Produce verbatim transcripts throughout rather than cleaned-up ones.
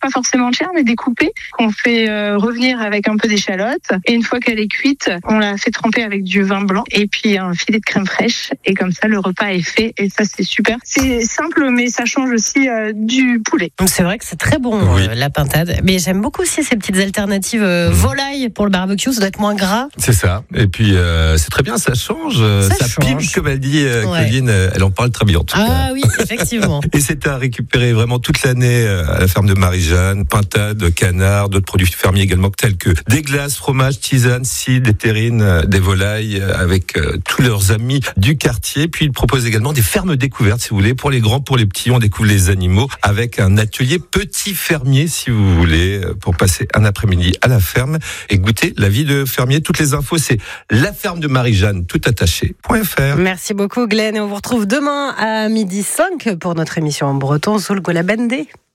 pas forcément chère, mais découpée, qu'on fait euh, revenir avec un peu d'échalote. Et une fois qu'elle est cuite, on la fait tremper avec du vin blanc et puis un filet de crème fraîche. Et comme ça, le repas est fait. Et ça, c'est super. C'est simple, mais ça change aussi euh, du poulet. Donc c'est vrai que c'est très bon, Oui. euh, la pintade. Mais j'aime beaucoup aussi ces petites alternatives euh, volaille pour le barbecue. Ça doit être moins gras. C'est ça. Et puis, euh, c'est très bien, ça change. Ça Ça, change. pime, comme elle dit, euh, Ouais. Claudine. euh, Elle en parle très bien, en tout cas. Ah oui, effectivement. Et c'est à récupérer vraiment toute l'année euh, à la ferme de Marie-Jeanne. Pintade, canard, d'autres produits fermiers également, tels que des glaces, fromages, tisanes, cidre, des terrines, euh, des volailles, euh, avec euh, tous leurs amis du quartier. Puis, ils proposent également des fermes découvertes, si vous voulez. Pour les grands, pour les petits, on découvre les animaux avec un atelier petit fermier, si vous voulez, euh, pour passer un après-midi à la ferme et goûter la vie de fermier. Toutes les infos, c'est la ferme de Marie-Jeanne, tout attaché, point fr. Merci beaucoup, Glenn. Et on vous retrouve demain à midi cinq pour notre émission en breton, Soul Golabende.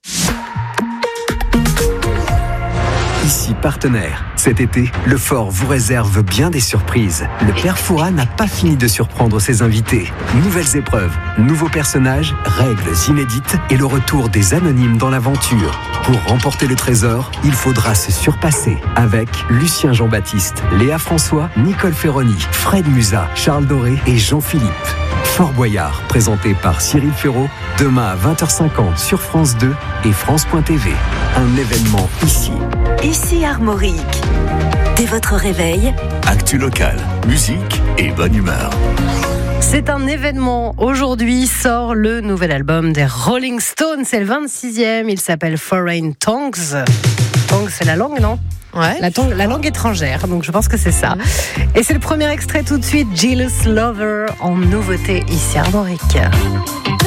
Ici partenaire. Cet été, le Fort vous réserve bien des surprises. Le Père Fouras n'a pas fini de surprendre ses invités. Nouvelles épreuves, nouveaux personnages, règles inédites et le retour des anonymes dans l'aventure. Pour remporter le trésor, il faudra se surpasser avec Lucien Jean-Baptiste, Léa François, Nicole Ferroni, Fred Musa, Charles Doré et Jean-Philippe. Fort Boyard, présenté par Cyril Ferraud, demain à vingt heures cinquante sur France deux et France point T V. Un événement ici. Ici Armorique. Dès votre réveil, Actu local, musique et bonne humeur. C'est un événement. Aujourd'hui sort le nouvel album des Rolling Stones. C'est le vingt-sixième. Il s'appelle Foreign Tongues. Tongues, c'est la langue, non ? Ouais. La, tongue, la langue étrangère, donc je pense que c'est ça. Et c'est le premier extrait tout de suite, Jealous Lover, en nouveauté ici à Armorique.